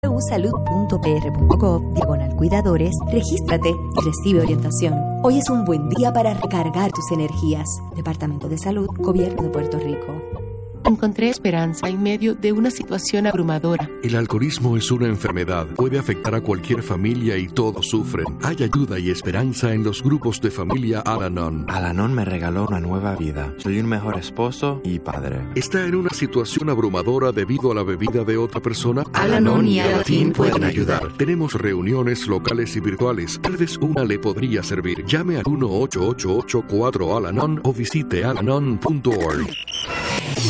www.salud.pr.gov/cuidadores, regístrate y recibe orientación. Hoy es un buen día para recargar tus energías. Departamento de Salud, Gobierno de Puerto Rico. Encontré esperanza en medio de una situación abrumadora. El alcoholismo es una enfermedad. Puede afectar a cualquier familia y todos sufren. Hay ayuda y esperanza en los grupos de familia Al-Anon. Al-Anon me regaló una nueva vida. Soy un mejor esposo y padre. ¿Está en una situación abrumadora debido a la bebida de otra persona? Al-Anon y Al-Atin pueden ayudar. Tenemos reuniones locales y virtuales. Tal vez una le podría servir. Llame al 1-888-4-AL-ANON o visite alanon.org.